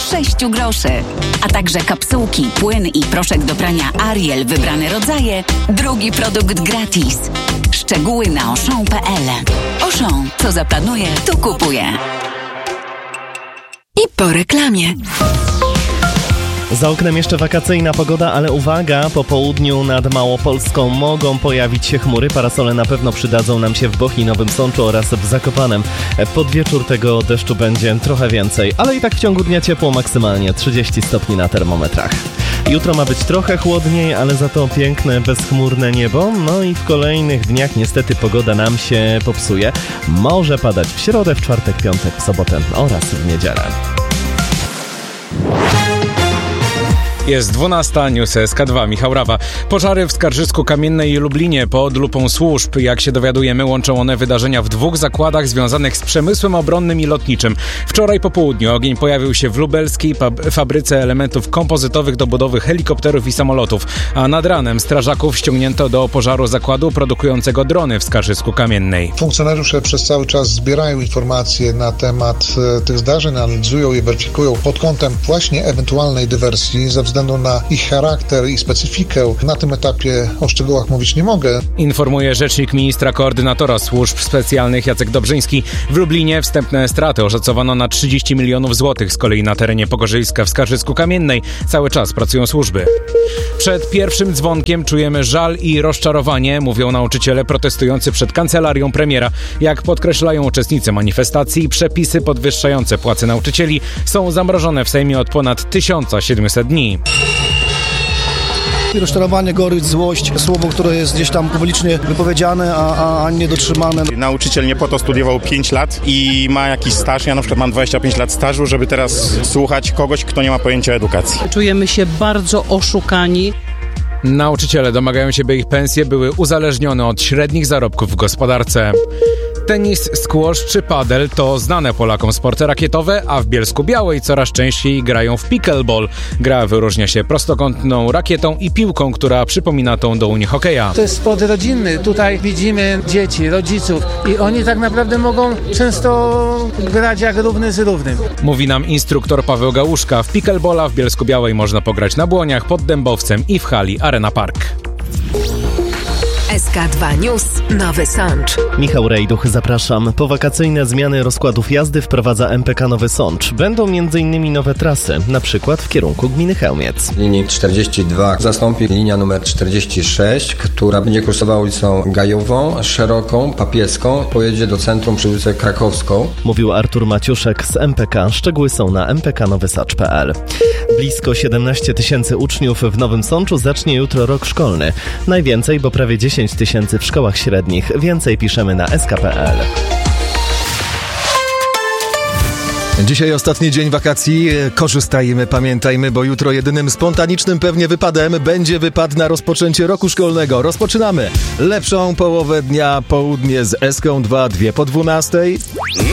6 groszy. A także kapsułki, płyn i proszek do prania Ariel wybrane rodzaje. Drugi produkt gratis. Szczegóły na Auchan.pl. Auchan, co zaplanuje, to kupuje. I po reklamie. Za oknem jeszcze wakacyjna pogoda, ale uwaga, po południu nad Małopolską mogą pojawić się chmury. Parasole na pewno przydadzą nam się w Bochni, Nowym Sączu oraz w Zakopanem. Pod wieczór tego deszczu będzie trochę więcej, ale i tak w ciągu dnia ciepło, maksymalnie 30 stopni na termometrach. Jutro ma być trochę chłodniej, ale za to piękne, bezchmurne niebo. No i w kolejnych dniach niestety pogoda nam się popsuje. Może padać w środę, w czwartek, piątek, w sobotę oraz w niedzielę. Jest 12, news SK2, Michał Rawa. Pożary w Skarżysku-Kamiennej i Lublinie pod lupą służb. Jak się dowiadujemy, łączą one wydarzenia w 2 zakładach związanych z przemysłem obronnym i lotniczym. Wczoraj po południu ogień pojawił się w lubelskiej fabryce elementów kompozytowych do budowy helikopterów i samolotów, a nad ranem strażaków ściągnięto do pożaru zakładu produkującego drony w Skarżysku-Kamiennej. Funkcjonariusze przez cały czas zbierają informacje na temat tych zdarzeń, analizują je, weryfikują pod kątem właśnie ewentualnej dywersji. Ze względu na ich charakter i specyfikę na tym etapie o szczegółach mówić nie mogę. Informuje rzecznik ministra koordynatora służb specjalnych Jacek Dobrzyński. W Lublinie wstępne straty oszacowano na 30 milionów złotych. Z kolei na terenie Pogorzyjska w Skarżysku-Kamiennej cały czas pracują służby. Przed pierwszym dzwonkiem czujemy żal i rozczarowanie, mówią nauczyciele protestujący przed kancelarią premiera. Jak podkreślają uczestnicy manifestacji, przepisy podwyższające płace nauczycieli są zamrożone w Sejmie od ponad 1700 dni. Rozczarowanie, gorycz, złość, słowo, które jest gdzieś tam publicznie wypowiedziane, a nie dotrzymane. Nauczyciel nie po to studiował 5 lat i ma jakiś staż. Ja na przykład mam 25 lat stażu, żeby teraz słuchać kogoś, kto nie ma pojęcia o edukacji. Czujemy się bardzo oszukani. Nauczyciele domagają się, by ich pensje były uzależnione od średnich zarobków w gospodarce. Tenis, squash czy padel to znane Polakom sporty rakietowe, a w Bielsku-Białej coraz częściej grają w pickleball. Gra wyróżnia się prostokątną rakietą i piłką, która przypomina tą do unihokeja. To jest sport rodzinny. Tutaj widzimy dzieci, rodziców i oni tak naprawdę mogą często grać jak równy z równym. Mówi nam instruktor Paweł Gałuszka. W pickleballa w Bielsku-Białej można pograć na Błoniach, pod Dębowcem i w hali Arena Park. SK2 News, Nowy Sącz. Michał Rejduch, zapraszam. Powakacyjne zmiany rozkładów jazdy wprowadza MPK Nowy Sącz. Będą m.in. nowe trasy, na przykład w kierunku gminy Chełmiec. Linii 42 zastąpi linia numer 46, która będzie kursowała ulicą Gajową, Szeroką, Papieską. Pojedzie do centrum przy ulicę Krakowską. Mówił Artur Maciuszek z MPK. Szczegóły są na mpknowysacz.pl. Blisko 17 000 uczniów w Nowym Sączu zacznie jutro rok szkolny. Najwięcej, bo prawie 10 000 w szkołach średnich. Więcej piszemy na sk.pl. Dzisiaj ostatni dzień wakacji. Korzystajmy, pamiętajmy, bo jutro jedynym spontanicznym pewnie wypadem będzie wypad na rozpoczęcie roku szkolnego. Rozpoczynamy lepszą połowę dnia, południe z Eską 2 po 12.